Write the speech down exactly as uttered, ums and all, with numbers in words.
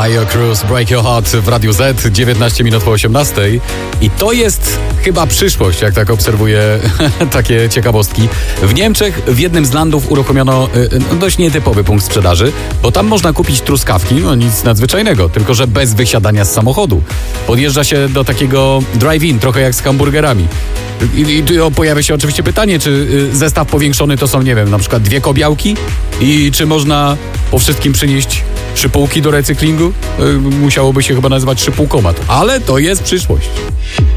Taio Cruz, Break Your Heart w Radiu Z, dziewiętnaście minut po osiemnastej. I to jest chyba przyszłość, jak tak obserwuję takie ciekawostki. W Niemczech w jednym z landów uruchomiono y, dość nietypowy punkt sprzedaży, bo tam można kupić truskawki, no nic nadzwyczajnego, tylko że bez wysiadania z samochodu. Podjeżdża się do takiego drive-in, trochę jak z hamburgerami. I, i tu pojawia się oczywiście pytanie, czy y, zestaw powiększony to są, nie wiem, na przykład dwie kobiałki i czy można po wszystkim przynieść szypułki do recyklingu? Y, musiałoby się chyba nazywać szypułkomat, ale to jest przyszłość.